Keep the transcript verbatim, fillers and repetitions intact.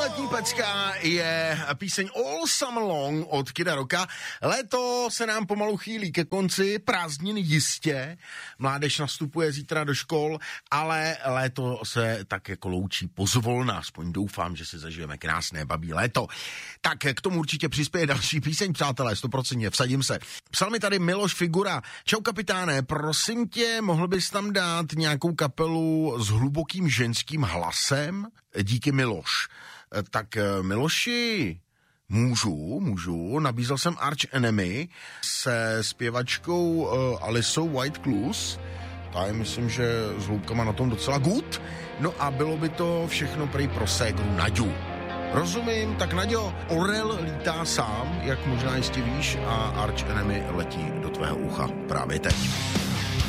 letní pecka je píseň All Summer Long od Kida Rocka. Léto se nám pomalu chýlí ke konci, prázdniny jistě, mládež nastupuje zítra do škol, ale léto se tak jako loučí pozvolna, aspoň doufám, že si zažijeme krásné babí léto. Tak k tomu určitě přispěje další píseň, přátelé, sto procent vsadím se. Psal mi tady Miloš Figura. Čau kapitáne, prosím tě, mohl bys tam dát nějakou kapelu s hlubokým ženským hlasem? Díky Miloš. Tak Miloši, můžu, můžu. Nabízel jsem Arch Enemy se zpěvačkou uh, Alisou White Clues. Ta je, myslím, že s hloubkama na tom docela good. No a bylo by to všechno prej pro ségru Naďu. Rozumím, tak Naďo, orel lítá sám, jak možná jistě víš, a Arch Enemy letí do tvého ucha právě teď.